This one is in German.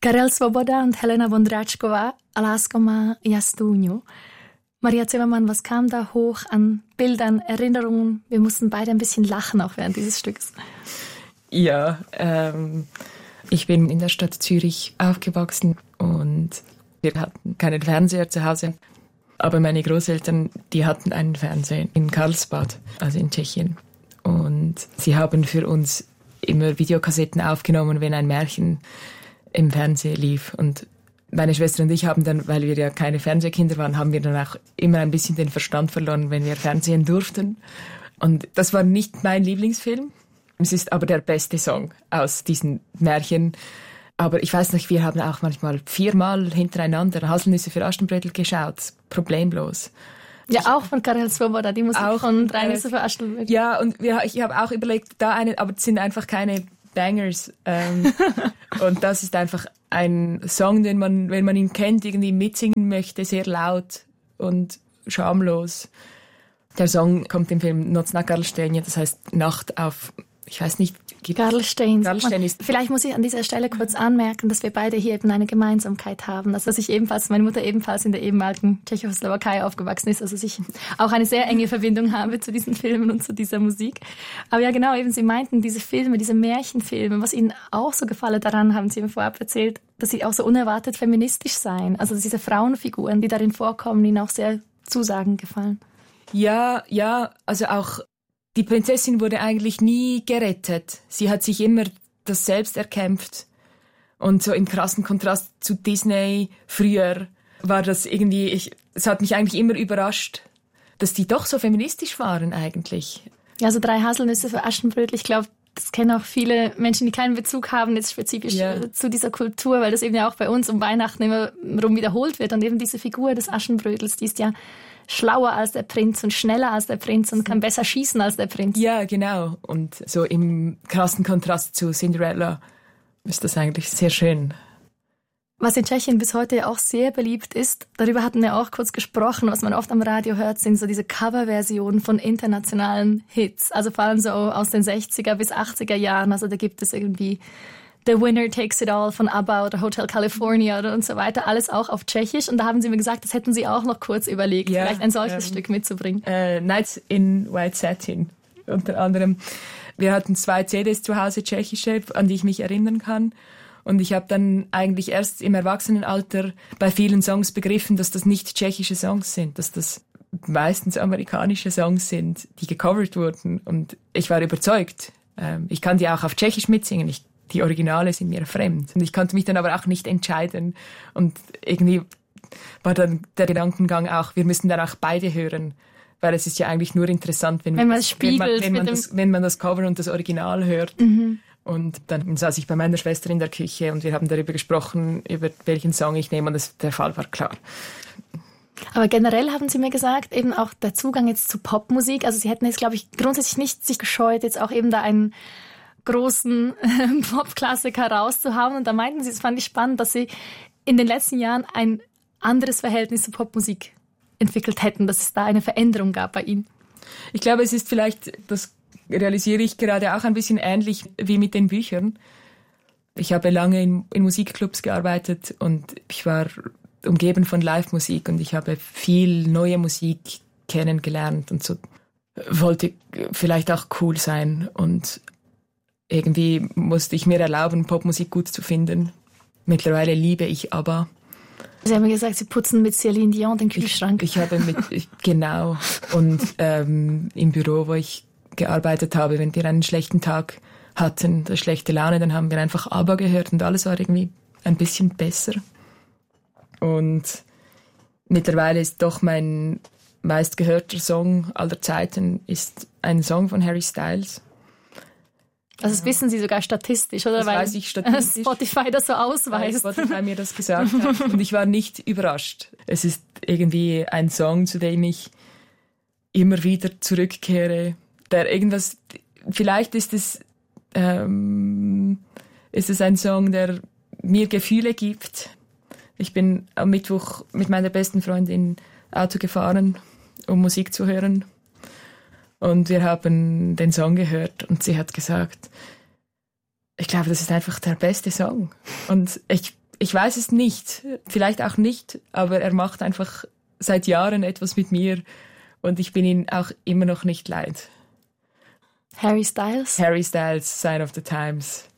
Karel Svoboda und Helena Vondráčková, Lásko má Jastunju. Maria Zimmermann, was kam da hoch an Bildern, Erinnerungen? Wir mussten beide ein bisschen lachen auch während dieses Stücks. Ja, ich bin in der Stadt Zürich aufgewachsen und wir hatten keinen Fernseher zu Hause. Aber meine Großeltern, die hatten einen Fernseher in Karlsbad, also in Tschechien. Und sie haben für uns immer Videokassetten aufgenommen, wenn ein Märchen im Fernsehen lief. Und meine Schwester und ich haben dann, weil wir ja keine Fernsehkinder waren, haben wir dann auch immer ein bisschen den Verstand verloren, wenn wir fernsehen durften. Und das war nicht mein Lieblingsfilm. Es ist aber der beste Song aus diesen Märchen. Aber ich weiß noch, wir haben auch manchmal 4-mal hintereinander Haselnüsse für Aschenbrödel geschaut. Problemlos. Ja, auch von Karel Svoboda, die Musik auch von 3 Nüsse für Aschenbrödel. Ja, und ich habe auch überlegt, aber es sind einfach keine Bangers. Und das ist einfach ein Song, den man, wenn man ihn kennt, irgendwie mitsingen möchte, sehr laut und schamlos. Der Song kommt im Film Noc na Karlštejně, das heißt Nacht auf, ich weiß nicht, Karlštejn. ist. Vielleicht muss ich an dieser Stelle kurz anmerken, dass wir beide hier eben eine Gemeinsamkeit haben. Also, dass meine Mutter ebenfalls in der ehemaligen Tschechoslowakei aufgewachsen ist. Also, ich auch eine sehr enge Verbindung habe zu diesen Filmen und zu dieser Musik. Aber ja, genau, eben Sie meinten, diese Filme, diese Märchenfilme, was Ihnen auch so gefallen daran, haben Sie mir vorab erzählt, dass sie auch so unerwartet feministisch seien. Also, diese Frauenfiguren, die darin vorkommen, Ihnen auch sehr zusagend gefallen. Ja, also auch die Prinzessin wurde eigentlich nie gerettet. Sie hat sich immer das selbst erkämpft. Und so im krassen Kontrast zu Disney früher war das irgendwie, es hat mich eigentlich immer überrascht, dass die doch so feministisch waren eigentlich. Ja, so 3 Haselnüsse für Aschenbrödel, ich glaube, das kennen auch viele Menschen, die keinen Bezug haben jetzt spezifisch zu dieser Kultur, weil das eben ja auch bei uns um Weihnachten immer rum wiederholt wird. Und eben diese Figur des Aschenbrödels, die ist ja schlauer als der Prinz und schneller als der Prinz und kann besser schießen als der Prinz. Ja, genau. Und so im krassen Kontrast zu Cinderella ist das eigentlich sehr schön. Was in Tschechien bis heute ja auch sehr beliebt ist, darüber hatten wir auch kurz gesprochen, was man oft am Radio hört, sind so diese Coverversionen von internationalen Hits. Also vor allem so aus den 60er bis 80er Jahren. Also da gibt es irgendwie The Winner Takes It All von ABBA oder Hotel California und so weiter. Alles auch auf Tschechisch. Und da haben Sie mir gesagt, das hätten Sie auch noch kurz überlegt, vielleicht ein solches Stück mitzubringen. Nights in White Satin unter anderem. Wir hatten 2 CDs zu Hause, tschechische, an die ich mich erinnern kann. Und ich habe dann eigentlich erst im Erwachsenenalter bei vielen Songs begriffen, dass das nicht tschechische Songs sind, dass das meistens amerikanische Songs sind, die gecovert wurden. Und ich war überzeugt. Ich kann die auch auf Tschechisch mitsingen. Die Originale sind mir fremd. Und ich konnte mich dann aber auch nicht entscheiden. Und irgendwie war dann der Gedankengang auch, wir müssen dann auch beide hören. Weil es ist ja eigentlich nur interessant, wenn man das Cover und das Original hört. Mhm. Und dann saß ich bei meiner Schwester in der Küche und wir haben darüber gesprochen, über welchen Song ich nehme. Und der Fall war klar. Aber generell haben Sie mir gesagt, eben auch der Zugang jetzt zu Popmusik. Also Sie hätten jetzt, glaube ich, grundsätzlich nicht sich gescheut, jetzt auch eben da einen großen Pop-Klassiker rauszuhauen. Und da meinten Sie, das fand ich spannend, dass Sie in den letzten Jahren ein anderes Verhältnis zur Popmusik entwickelt hätten, dass es da eine Veränderung gab bei Ihnen. Ich glaube, es ist vielleicht, das realisiere ich gerade auch ein bisschen ähnlich wie mit den Büchern. Ich habe lange in Musikclubs gearbeitet und ich war umgeben von Live-Musik und ich habe viel neue Musik kennengelernt und so wollte vielleicht auch cool sein und irgendwie musste ich mir erlauben, Popmusik gut zu finden. Mittlerweile liebe ich ABBA. Sie haben mir gesagt, Sie putzen mit Céline Dion den Kühlschrank. Genau. Und im Büro, wo ich gearbeitet habe, wenn wir einen schlechten Tag hatten, eine schlechte Laune, dann haben wir einfach ABBA gehört und alles war irgendwie ein bisschen besser. Und mittlerweile ist doch mein meistgehörter Song aller Zeiten ist ein Song von Harry Styles. Also das wissen Sie sogar statistisch, oder? Das weiß ich statistisch. Spotify das so ausweist. Weil Spotify mir das gesagt hat. Und ich war nicht überrascht. Es ist irgendwie ein Song, zu dem ich immer wieder zurückkehre. Der irgendwas, vielleicht ist es ein Song, der mir Gefühle gibt. Ich bin am Mittwoch mit meiner besten Freundin Auto gefahren, um Musik zu hören. Und wir haben den Song gehört und sie hat gesagt, ich glaube, das ist einfach der beste Song. Und Ich weiß es nicht, vielleicht auch nicht, aber er macht einfach seit Jahren etwas mit mir und ich bin ihn auch immer noch nicht leid. Harry Styles? Harry Styles, Sign of the Times.